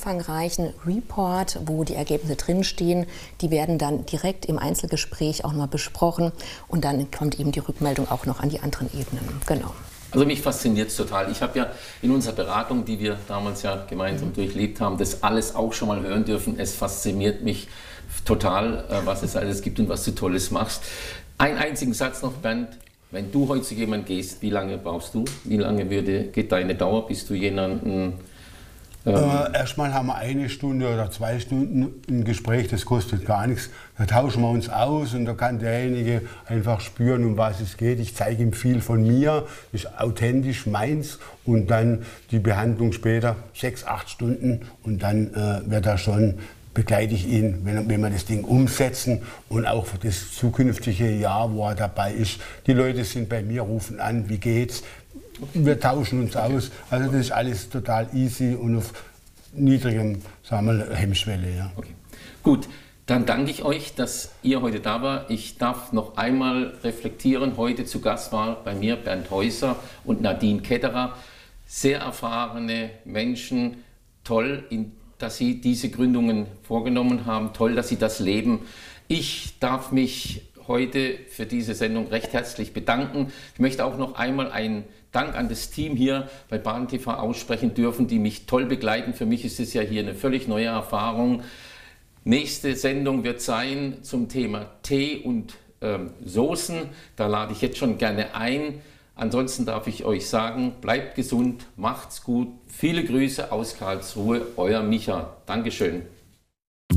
umfangreichen Report, wo die Ergebnisse drinstehen. Die werden dann direkt im Einzelgespräch auch noch besprochen und dann kommt eben die Rückmeldung auch noch an die anderen Ebenen. Genau. Also mich fasziniert es total. Ich habe ja in unserer Beratung, die wir damals ja gemeinsam durchlebt haben, das alles auch schon mal hören dürfen. Es fasziniert mich total, was es alles gibt und was du Tolles machst. Einen einzigen Satz noch, Bernd. Wenn du heute zu jemandem gehst, wie lange brauchst du? Wie lange geht deine Dauer, bis du jemanden... Erstmal haben wir 1 Stunde oder 2 Stunden ein Gespräch, das kostet gar nichts. Da tauschen wir uns aus und da kann derjenige einfach spüren, um was es geht. Ich zeige ihm viel von mir, das ist authentisch meins und dann die Behandlung später 6, 8 Stunden und dann wird er schon, begleite ich ihn, wenn wir das Ding umsetzen und auch für das zukünftige Jahr, wo er dabei ist. Die Leute sind bei mir, rufen an, wie geht's? Wir tauschen uns aus. Also das ist alles total easy und auf niedrigem, sagen wir, Hemmschwelle. Ja. Okay. Gut, dann danke ich euch, dass ihr heute da war. Ich darf noch einmal reflektieren. Heute zu Gast war bei mir Bernd Häuser und Nadine Ketterer. Sehr erfahrene Menschen, toll, dass Sie diese Gründungen vorgenommen haben. Toll, dass Sie das leben. Ich darf mich heute für diese Sendung recht herzlich bedanken. Ich möchte auch noch einmal einen Dank an das Team hier bei Bahn TV aussprechen dürfen, die mich toll begleiten. Für mich ist es ja hier eine völlig neue Erfahrung. Nächste Sendung wird sein zum Thema Tee und Soßen. Da lade ich jetzt schon gerne ein. Ansonsten darf ich euch sagen, bleibt gesund, macht's gut. Viele Grüße aus Karlsruhe, euer Micha. Dankeschön.